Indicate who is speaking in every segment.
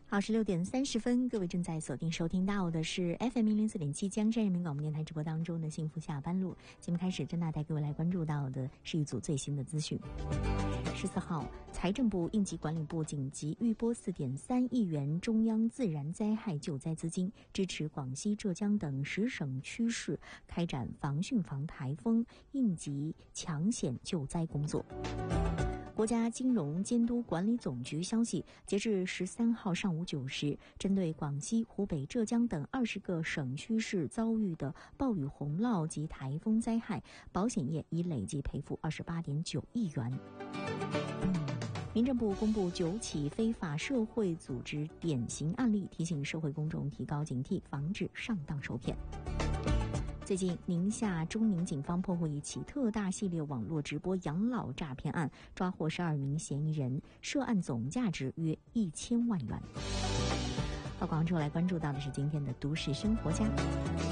Speaker 1: 好，16:30，各位正在锁定收听到的是 FM104.7江山人民广播电台直播当中的幸福下班路。节目开始，郑大带各位来关注到的是一组最新的资讯。14号，财政部、应急管理部紧急预拨4.3亿元中央自然灾害救灾资金，支持广西、浙江等10省区市开展防汛防台风应急抢险救灾工作。国家金融监督管理总局消息，截至13号上午9时，针对广西、湖北、浙江等20个省区市遭遇的暴雨洪涝及台风灾害，保险业已累计赔付28.9亿元。民政部公布9起非法社会组织典型案例，提醒社会公众提高警惕，防止上当受骗。最近，宁夏中宁警方破获一起特大系列网络直播养老诈骗案，抓获12名嫌疑人，涉案总价值约1000万元。到广州来关注到的是今天的都市生活家。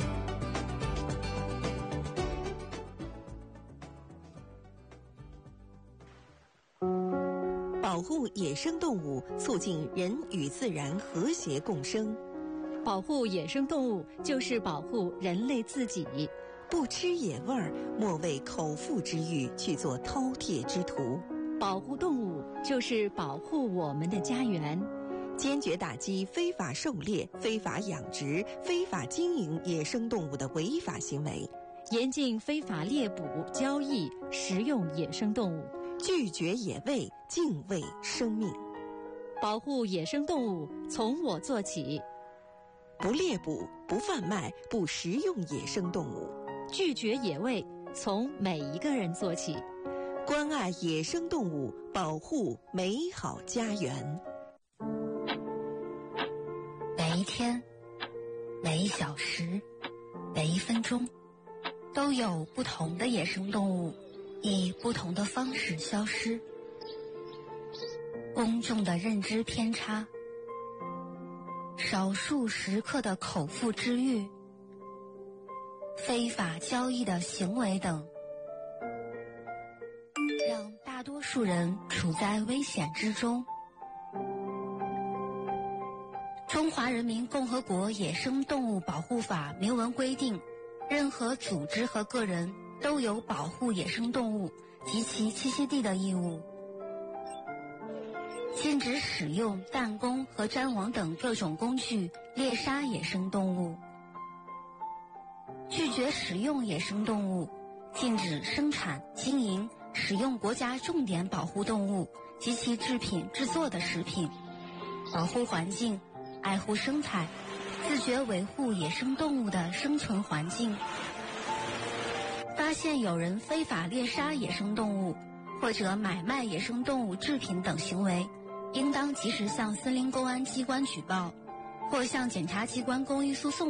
Speaker 2: 保护野生动物，促进人与自然和谐共生。
Speaker 3: 保护野生动物就是保护人类自己，
Speaker 2: 不吃野味儿，莫为口腹之欲去做饕餮之徒。
Speaker 3: 保护动物就是保护我们的家园，
Speaker 2: 坚决打击非法狩猎、非法养殖、非法经营野生动物的违法行为，
Speaker 3: 严禁非法猎捕、交易、食用野生动物，
Speaker 2: 拒绝野味，敬畏生命。
Speaker 3: 保护野生动物从我做起。
Speaker 2: 不猎捕、不贩卖、不食用野生动物，
Speaker 3: 拒绝野味，从每一个人做起。
Speaker 2: 关爱野生动物，保护美好家园。
Speaker 4: 每一天，每一小时，每一分钟，都有不同的野生动物以不同的方式消失。公众的认知偏差，少数食客的口腹之欲，非法交易的行为等，让大多数人处在危险之中。中华人民共和国野生动物保护法明文规定，任何组织和个人都有保护野生动物及其栖息地的义务。禁止使用弹弓和粘网等各种工具猎杀野生动物，拒绝使用野生动物，禁止生产、经营、使用国家重点保护动物及其制品制作的食品，保护环境，爱护生态，自觉维护野生动物的生存环境。发现有人非法猎杀野生动物或者买卖野生动物制品等行为，应当及时向森林公安机关举报，或向检察机关公益诉讼